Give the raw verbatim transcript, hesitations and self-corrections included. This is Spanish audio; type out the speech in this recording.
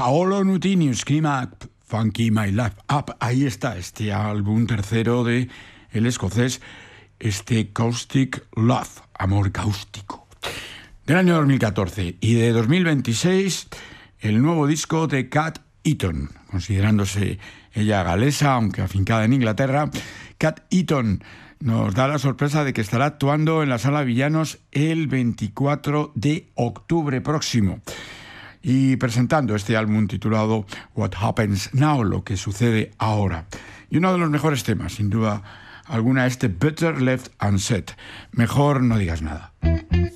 Paolo Nutini, Scream Up, Funky My Life Up. Ahí está este álbum tercero de el escocés, este Caustic Love, amor cáustico, del año dos mil catorce. Y de dos mil veintiséis, el nuevo disco de Cat Eaton, considerándose ella galesa, aunque afincada en Inglaterra. Cat Eaton nos da la sorpresa de que estará actuando en la Sala Villanos el veinticuatro de octubre próximo y presentando este álbum titulado What Happens Now, lo que sucede ahora. Y uno de los mejores temas, sin duda alguna, este Better Left Unsaid, mejor no digas nada.